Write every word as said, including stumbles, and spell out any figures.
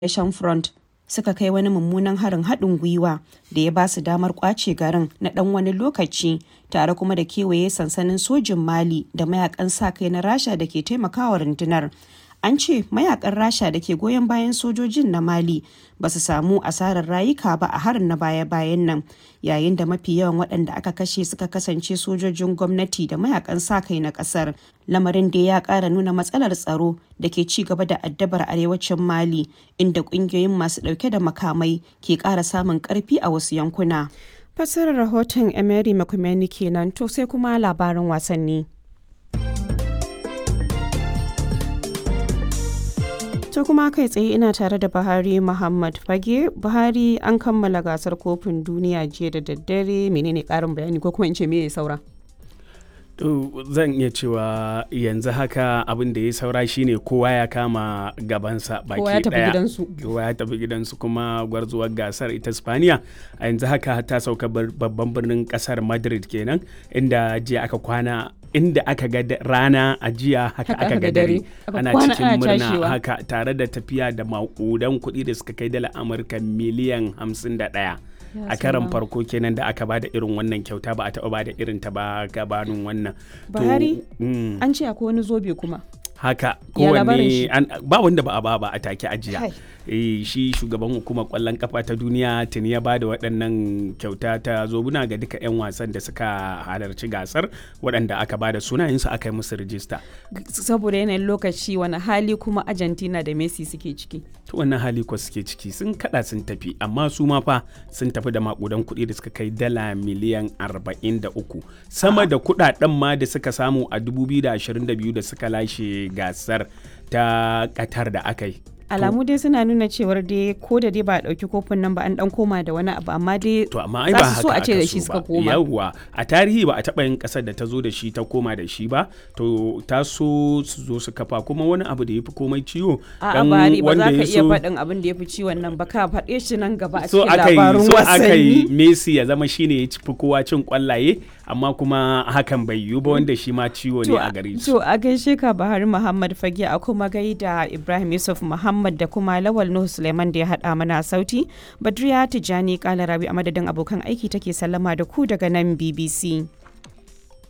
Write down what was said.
Liberation Front suka kai wani mummunan harin haɗin gwiwa da ya ba su damar ƙwace garin na ɗan wani lokaci tare kuma da kewaye sansanin sojin Mali da mayakan sa-kai na Rasha da ke taimakawa rundunar. An ce mayakan Rasha da ke goyon bayan sojojin na Mali ba su samu asarar rayuka ba a harin na baya-bayan nan, yayin da mafi yawan waɗanda aka kashe suka kasance sojojin gwamnati da mayakan sa-kai na ƙasar. Lamarin da ya ƙara nuna matsalar tsaro da ke ci gaba da addabar arewacin Mali, inda ƙungiyoyin masu ɗauke da makamai ke ƙara samun ƙarfi a wasu yankuna. Fassarar rahoton Emery Makumeni kenan, to sai kuma labarin wasanni. To kuma kai tsaye ina tare da Buhari Muhammad Fage. Buhari, an kammala gasar kofin duniya jiya da daddare, menene ƙarin bayani ko kuma in ce me ya saura? To zan iya cewa yanzu haka abin da ya saura shine kowa ya kama gabansa baki daya. Kowa ya tafi gidansu. Kowa ya tafi gidansu kuma gwarzuwar gasar ita Spaniya a yanzu haka ta sauka babban birnin kasar Madrid kenan, inda jiya aka kwana inda aka ga rana a jiya haka aka ga dare. Ana cikin murna haka tare da tafiya da makudan kuɗi da suka kai dala Amurka miliyan hamsin da ɗaya. a karan farko kenan da aka bada irin wannan kyauta, ba a taɓa bada irin ta ba gabanin wannan. Buhari, an ce akwai wani zobe kuma. Haka kowanne ba wanda ba a ba ba a take ajiya. E, shi shugaban hukumar kwallon kafa ta duniya tuni ya bada waɗannan kyauta ta zobuna ga duka 'yan wasan da suka halarci gasar, waɗanda aka bada sunayensu aka yi musu rijista. Saboda yanayin lokaci, wani hali kuma Argentina da Messi suke ciki? To wannan hali ko suke ciki sun kada sun tafi, amma su ma fa sun tafi da makudan kuɗi da suka kai dala miliyan arba'in da uku, sama da kuɗaɗen ma da suka samu a dubu biyu da ashirin da biyu da suka lashe gasar ta Qatar da aka yi. Alamu dai suna nuna cewar dai ko da dai ba a ɗauki kofin nan ba, an ɗan koma da wani abu, amma dai to amma ai ba haka so a ce da shi suka koma. Yawwa, a tarihi ba a taɓa yin ƙasar da ta zo da shi ta koma da shi ba, to ta so su zo su kafa kuma wani abu da ya fi komai ciwo. A'a Bari, ba za ka iya faɗin abin da ya fi ciwon nan ba, ka faɗe shi nan gaba a cikin labarin wasanni. So aka yi Messi ya zama shine ya fi kowa cin ƙwallaye, amma kuma hakan bai yiwu ba, wanda shi ma ciwo ne a gare shi. To a gaishe ka Buhari Muhammad Fage, a kuma gaida Ibrahim Yusuf Muhammad da kuma Lawal Nuhu Suleiman da ya haɗa mana sauti. Badriya Tijjani Kalarabi a madadin abokan aiki take sallama da ku daga nan B B C.